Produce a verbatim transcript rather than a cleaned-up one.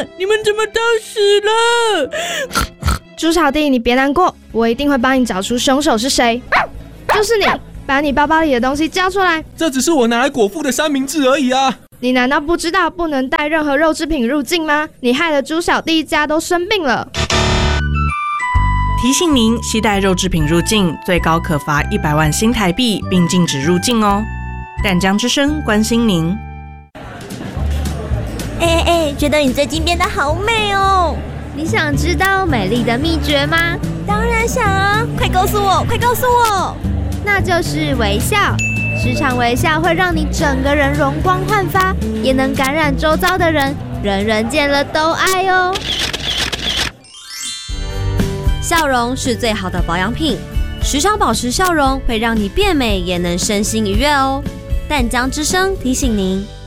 你们怎么都死了？ 猪小弟，你别难过，我一定会帮你找出凶手是谁。就是你，把你包包里的东西交出来。 这只是我拿来果腹的三明治而已啊！ 你难道不知道不能带任何肉制品入境吗？你害得猪小弟一家都生病了。 提醒您，携带肉制品入境，最高可罚一百万新台币，并禁止入境哦。淡江之声关心您。 哎哎哎，觉得你最近变得好美哦！ 你想知道美丽的秘诀吗？ 当然想啊，快告诉我，快告诉我！ 那就是微笑。时常微笑会让你整个人容光焕发，也能感染周遭的人，人人见了都爱哦。 笑容是最好的保养品，时常保持笑容会让你变美，也能身心愉悦哦。淡江之声提醒您。